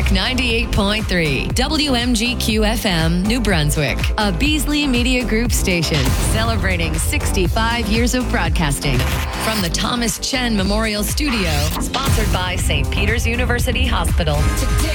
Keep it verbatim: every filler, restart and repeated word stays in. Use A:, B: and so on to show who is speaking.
A: Brunswick ninety-eight point three, W M G Q F M, New Brunswick, a Beasley Media Group station celebrating sixty-five years of broadcasting. From the Thomas Chen Memorial Studio, sponsored by Saint Peter's University Hospital.